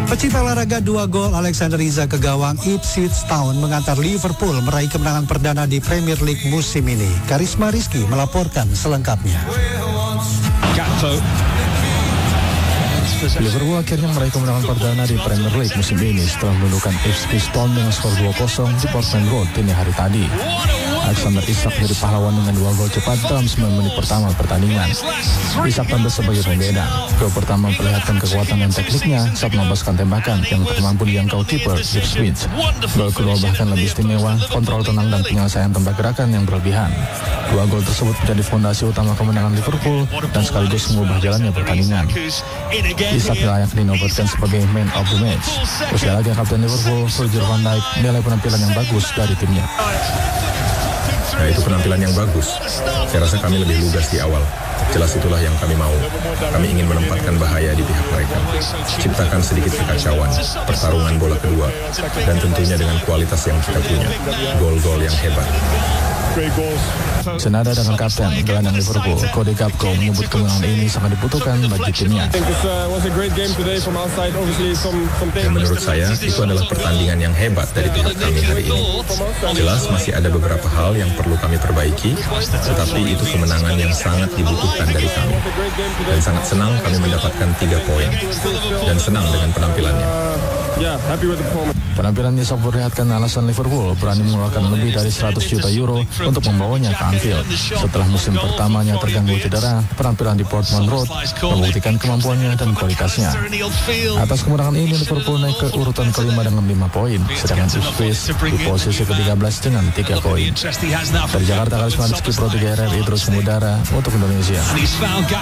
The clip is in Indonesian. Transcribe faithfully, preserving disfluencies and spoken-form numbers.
Pecinta olahraga dua gol Alexander Isak ke gawang Ipswich Town mengantar Liverpool meraih kemenangan perdana di Premier League musim ini. Karisma Rizky melaporkan selengkapnya. Liverpool akhirnya meraih kemenangan perdana di Premier League musim ini setelah menundukkan Ipswich Town dengan skor dua kosong di Portman Road dini hari tadi. Alexander Isak menjadi pahlawan dengan dua gol cepat dalam sembilan menit pertama pertandingan. Isak tampil sebagai pembeda. Gol pertama memperlihatkan kekuatan dan tekniknya saat melepaskan tembakan yang tak mampu dijangkau kiper Ipswich. Gol kedua bahkan lebih istimewa, kontrol tenang dan penyelesaian tanpa gerakan yang berlebihan. Dua gol tersebut menjadi fondasi utama kemenangan Liverpool dan sekaligus mengubah jalannya pertandingan. Isak layak dinobatkan sebagai man of the match. Usia lagi kapten Liverpool, Virgil van Dijk, menilai penampilan yang bagus dari timnya. Nah, itu penampilan yang bagus. Saya rasa kami lebih lugas di awal. Jelas itulah yang kami mau. Kami ingin menempatkan bahaya di pihak mereka. Ciptakan sedikit kekacauan, pertarungan bola kedua, dan tentunya dengan kualitas yang kita punya. Gol-gol yang hebat. Senada dengan kapten gelandang Liverpool, Cody Gakpo menyebut kemenangan ini sangat dibutuhkan bagi timnya. Dan menurut saya, itu adalah pertandingan yang hebat dari pihak kami hari ini. Jelas masih ada beberapa hal yang perlu kami perbaiki, tetapi itu kemenangan yang sangat dibutuhkan dari kami. Dan sangat senang kami mendapatkan tiga poin. Dan senang dengan penampilannya. Penampilan Isak memperlihatkan alasan Liverpool berani mengeluarkan lebih dari seratus juta euro untuk membawanya ke Anfield. Setelah musim pertamanya terganggu cedera, penampilan di Portman Road membuktikan kemampuannya dan kualitasnya. Atas kemenangan ini, Liverpool naik ke urutan kelima dengan lima poin, sedangkan Ipswich di posisi ke tiga belas dengan tiga poin. Dari Jakarta, Karisma Rizky, Pro tiga R R I terus mengudara untuk Indonesia.